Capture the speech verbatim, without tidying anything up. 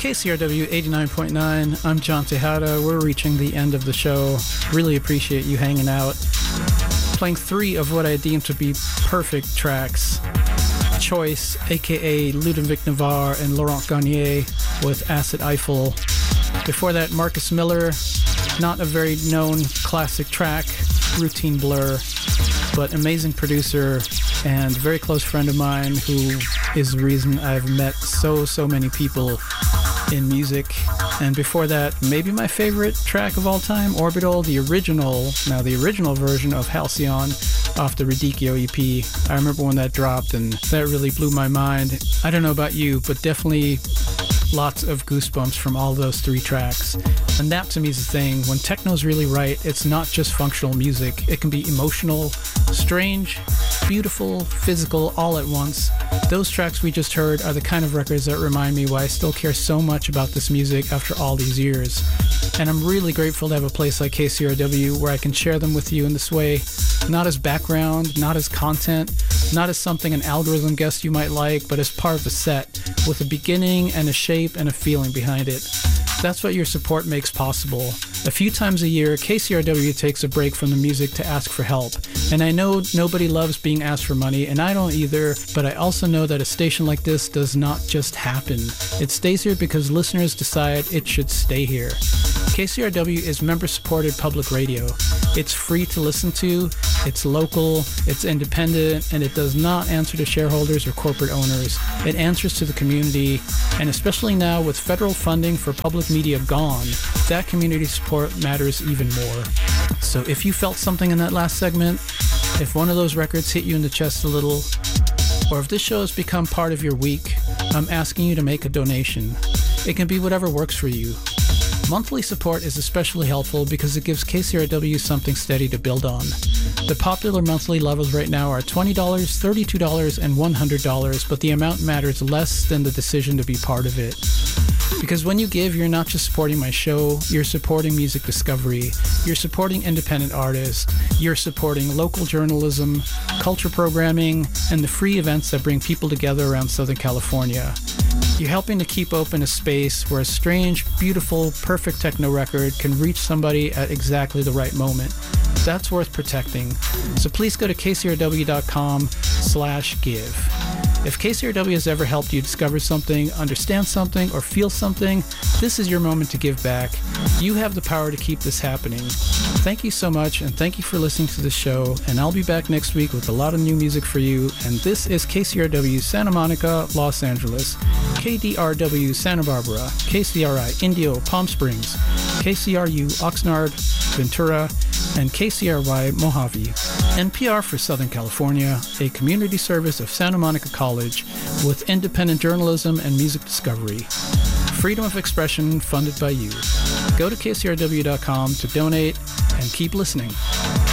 K C R W eighty-nine point nine. I'm John Tejada. We're reaching the end of the show. Really appreciate you hanging out. Playing three of what I deem to be perfect tracks. Choice, aka Ludovic Navarre and Laurent Garnier with Acid Eiffel. Before that, Marcus Miller, not a very known classic track, Routine Blur, but amazing producer and very close friend of mine who is the reason I've met so, so many people in music. And before that, maybe my favorite track of all time, Orbital, the original, now the original version of Halcyon off the Radicchio E P. I remember when that dropped and that really blew my mind. I don't know about you, but definitely lots of goosebumps from all those three tracks. And that to me is the thing. When techno's really right, it's not just functional music. It can be emotional, strange, beautiful, physical, all at once. Those tracks we just heard are the kind of records that remind me why I still care so much about this music after all these years. And I'm really grateful to have a place like K C R W where I can share them with you in this way, not as background, not as content, not as something an algorithm guessed you might like, but as part of the set, with a beginning and a shape and a feeling behind it. That's what your support makes possible. A few times a year, K C R W takes a break from the music to ask for help. And I know nobody loves being asked for money, and I don't either, but I also know that a station like this does not just happen. It stays here because listeners decide it should stay here. K C R W is member-supported public radio. It's free to listen to, it's local, it's independent, and it does not answer to shareholders or corporate owners. It answers to the community, and especially now with federal funding for public media gone, that community support matters even more. So if you felt something in that last segment, if one of those records hit you in the chest a little, or if this show has become part of your week, I'm asking you to make a donation. It can be whatever works for you. Monthly support is especially helpful because it gives K C R W something steady to build on. The popular monthly levels right now are twenty dollars, thirty-two dollars, and one hundred dollars, but the amount matters less than the decision to be part of it. Because when you give, you're not just supporting my show, you're supporting music discovery, you're supporting independent artists, you're supporting local journalism, culture programming, and the free events that bring people together around Southern California. You're helping to keep open a space where a strange, beautiful, perfect techno record can reach somebody at exactly the right moment. That's worth protecting. So please go to k c r w dot com slash give. If K C R W has ever helped you discover something, understand something, or feel something, this is your moment to give back. You have the power to keep this happening. Thank you so much, and thank you for listening to the show, and I'll be back next week with a lot of new music for you, and this is K C R W Santa Monica, Los Angeles, K D R W Santa Barbara, K C R I Indio, Palm Springs, K C R U Oxnard, Ventura, and K C R Y Mojave. N P R for Southern California, a community service of Santa Monica College with independent journalism and music discovery. Freedom of expression funded by you. Go to k c r w dot com to donate and keep listening.